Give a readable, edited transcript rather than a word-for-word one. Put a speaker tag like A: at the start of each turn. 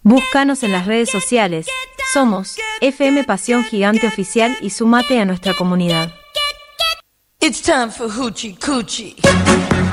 A: Búscanos en las redes sociales. Somos FM Pasión Gigante Oficial y sumate a nuestra comunidad.
B: It's time for Hoochie Coochie.